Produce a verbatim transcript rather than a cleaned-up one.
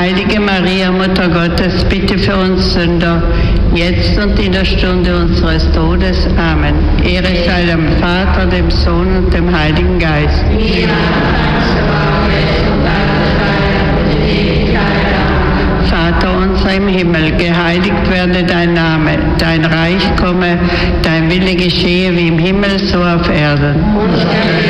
Heilige Maria, Mutter Gottes, bitte für uns Sünder, jetzt und in der Stunde unseres Todes. Amen. Ehre sei dem Vater, dem Sohn und dem Heiligen Geist. Vater unser im Himmel, geheiligt werde dein Name, dein Reich komme, dein Wille geschehe wie im Himmel, so auf Erden.